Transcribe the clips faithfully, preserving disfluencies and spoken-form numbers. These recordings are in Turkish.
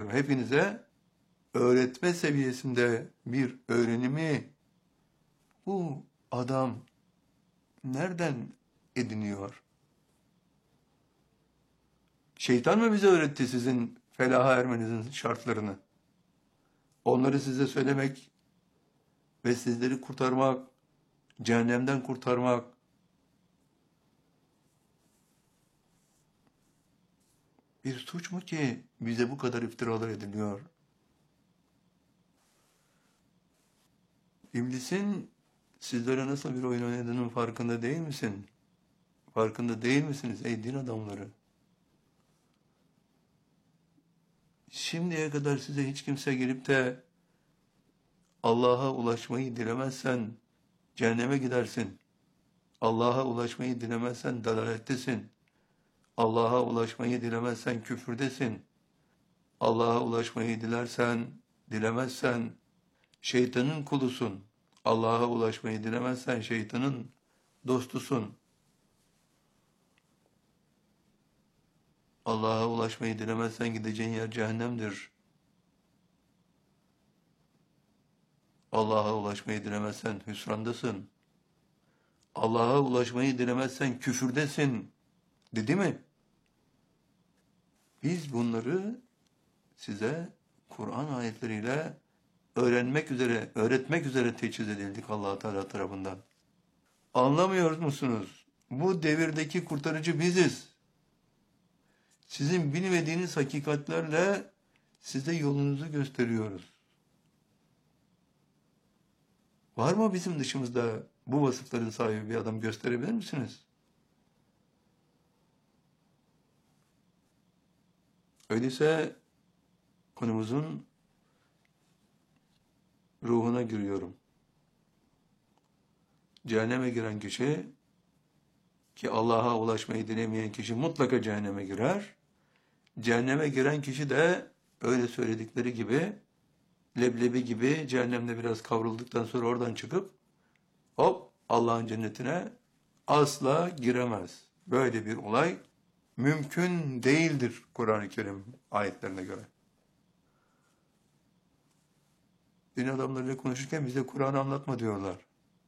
ediyor. Hepinize öğretme seviyesinde bir öğrenimi bu adam nereden ediniyor? Şeytan mı bize öğretti sizin felaha ermenizin şartlarını? Onları size söylemek ve sizleri kurtarmak, cehennemden kurtarmak, bir suç mu ki bize bu kadar iftiralar ediliyor? İblisin sizlere nasıl bir oyun oynadığının farkında değil misin? Farkında değil misiniz ey din adamları? Şimdiye kadar size hiç kimse gelip de Allah'a ulaşmayı dilemezsen cehenneme gidersin. Allah'a ulaşmayı dilemezsen dalalettesin. Allah'a ulaşmayı dilemezsen küfürdesin. Allah'a ulaşmayı dilersen, dilemezsen şeytanın kulusun. Allah'a ulaşmayı dilemezsen şeytanın dostusun. Allah'a ulaşmayı dilemezsen gideceğin yer cehennemdir. Allah'a ulaşmayı dilemezsen hüsrandasın. Allah'a ulaşmayı dilemezsen küfürdesin. Dedi mi? Biz bunları size Kur'an ayetleriyle öğrenmek üzere, öğretmek üzere teçhiz edildik Allah Teala tarafından. Anlamıyor musunuz? Bu devirdeki kurtarıcı biziz. Sizin bilmediğiniz hakikatlerle size yolunuzu gösteriyoruz. Var mı bizim dışımızda bu vasıfların sahibi bir adam gösterebilir misiniz? Öyleyse konumuzun ruhuna giriyorum. Cehenneme giren kişi, ki Allah'a ulaşmayı dilemeyen kişi mutlaka cehenneme girer. Cehenneme giren kişi de öyle söyledikleri gibi, leblebi gibi cehennemde biraz kavrulduktan sonra oradan çıkıp hop Allah'ın cennetine asla giremez. Böyle bir olay mümkün değildir Kur'an-ı Kerim ayetlerine göre. Din adamlarıyla konuşurken bize Kur'an'ı anlatma diyorlar.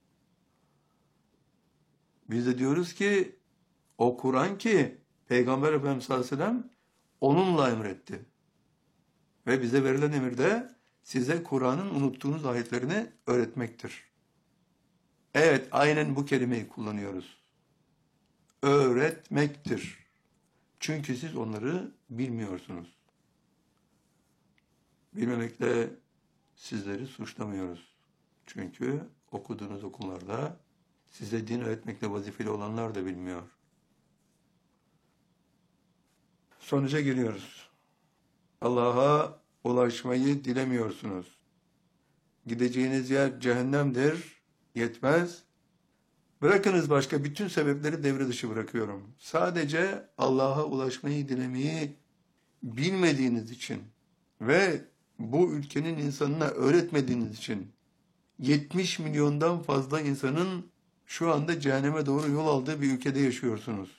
Biz de diyoruz ki o Kur'an ki Peygamber Efendimiz sallallahu aleyhi ve sellem onunla emretti. Ve bize verilen emir de size Kur'an'ın unuttuğunuz ayetlerini öğretmektir. Evet, aynen bu kelimeyi kullanıyoruz. Öğretmektir. Çünkü siz onları bilmiyorsunuz. Bilmemekle sizleri suçlamıyoruz. Çünkü okuduğunuz okullarda size din öğretmekle vazifeli olanlar da bilmiyor. Sonuca geliyoruz. Allah'a ulaşmayı dilemiyorsunuz. Gideceğiniz yer cehennemdir, yetmez. Bırakınız başka bütün sebepleri devre dışı bırakıyorum. Sadece Allah'a ulaşmayı dilemeyi bilmediğiniz için ve bu ülkenin insanına öğretmediğiniz için yetmiş milyondan fazla insanın şu anda cehenneme doğru yol aldığı bir ülkede yaşıyorsunuz.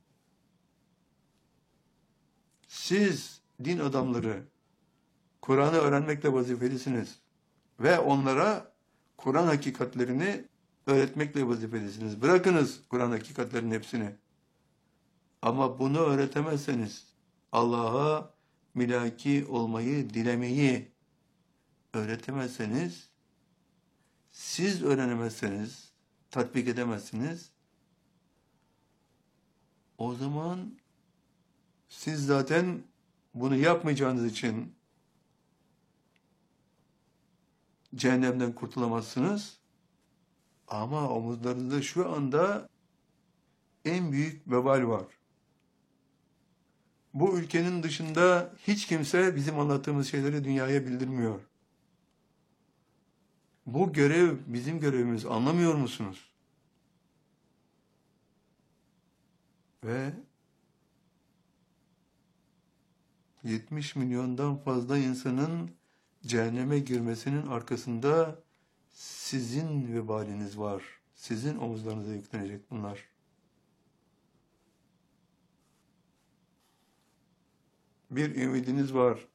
Siz din adamları Kur'an'ı öğrenmekle vazifelisiniz ve onlara Kur'an hakikatlerini öğretmekle vazifelisiniz. Bırakınız Kur'an hakikatlerinin hepsini. Ama bunu öğretemezseniz Allah'a milaki olmayı, dilemeyi öğretemezseniz, siz öğrenemezseniz, tatbik edemezsiniz, o zaman siz zaten bunu yapmayacağınız için cehennemden kurtulamazsınız. Ama omuzlarınızda şu anda en büyük vebal var. Bu ülkenin dışında hiç kimse bizim anlattığımız şeyleri dünyaya bildirmiyor. Bu görev bizim görevimiz, anlamıyor musunuz? Ve yetmiş milyondan fazla insanın cehenneme girmesinin arkasında sizin vebaliniz var. Sizin omuzlarınıza yüklenecek bunlar. Bir ümidiniz var.